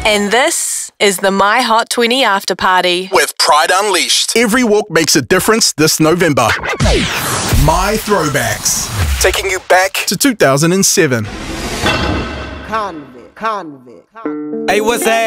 And this is the My Hot 20 After Party. With Pride Unleashed. Every walk makes a difference this November. My Throwbacks. Taking you back to 2007. Convict. Hey, what's that?